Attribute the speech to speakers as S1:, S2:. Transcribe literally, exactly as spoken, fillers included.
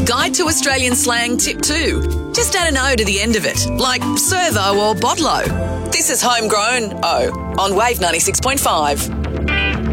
S1: Guide to Australian Slang Tip two. Just add an O to the end of it, like servo or bodlo. This is Homegrown O on Wave ninety-six point five.